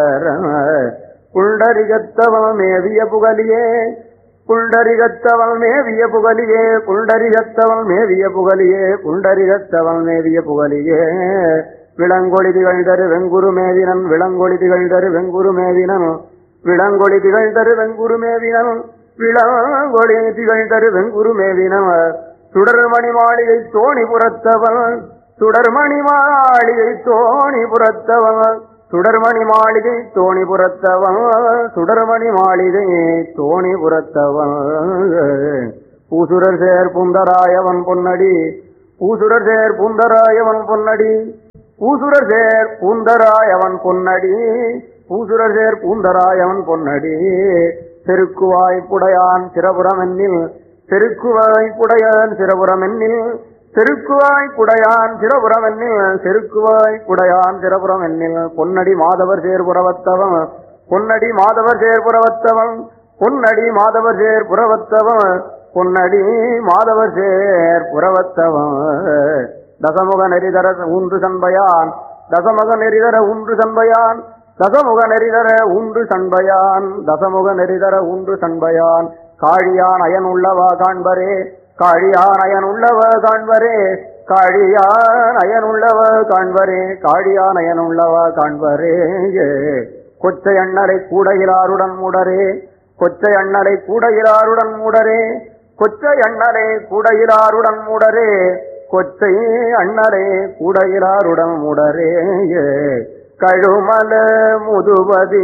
புண்டரிகத்தவள் மேவிய புகலியே புண்டரிகத்தவள் மேவிய புகலியே புண்டரிகத்தவள் மேவிய புகலியே புண்டரிகத்தவள் மேவிய புகலியே விளங்கொளி திகழ்தரு வெங்குரு மேவினன் விளங்கொளி திகழ்தரு வெங்குரு மேவினன் விளங்கொளி திகழ்தரு வெங்குரு மேவினன் விளங்கொளி திகழ்தரு வெங்குரு மேவினன் சுடர்மணி மாளிகை தோணி புறத்தவன் சுடர்மணி மாளிகை தோணி புறத்தவன் சுடர்மணி மாளிகை தோணி புறத்தவன் சுடர்மணி மாளிகை தோணி புறத்தவன் பூசுரர் சேர் புந்தராயவன் பொன்னடி பூசுரர் சேர் புந்தராயவன் பொன்னடி பூசுரர் சேர் பூந்தராயவன் பொன்னடி பூசுரர் சேர் பூந்தராயவன் பொன்னடி செருக்குவாய்ப்புடையான் சிரபுரமென்னில் செருக்குவாய்ப்புடையான் சிரபுரமென்னில் செருக்குவாய்ப்புடையான் சிரபுரமென்னில் செருக்குவாய்ப்புடையான் சிரபுரமென்னில் பொன்னடி மாதவர் சேர்புறவத்தவன் பொன்னடி மாதவர் சேர்புறவத்தவன் பொன்னடி மாதவர் சேர்புறவத்தவன் பொன்னடி மாதவர் சேர்புறவத்தவன் தசமுக நெறிதர ஊன்று சண்பையான் தசமுக நெறிதர ஊன்று சண்பையான் தசமுக நெறிதர ஊன்று சண்பையான் தசமுக நெறிதர ஊன்று சண்பையான் காழியான் அயன் உள்ளவா காண்பரே காழியான் அயன் உள்ளவ காண்பரே காழியான் அயன் உள்ளவ காண்பரே காழியான் அயன் உள்ளவ காண்பரே கொச்சை அண்ணலை கூடையிலாருடன் மூடரே கொச்சை அண்ணலை கூடையிலாருடன் மூடரே கொச்சை அண்ணலை கூடையிலாருடன் மூடரே கொச்சை அண்ணலை கூடையிலாருடன் மூடரே கழுமல முதுபதி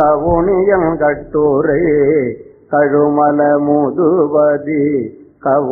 கவுனியம் கட்டூரே கழுமல முதுபதி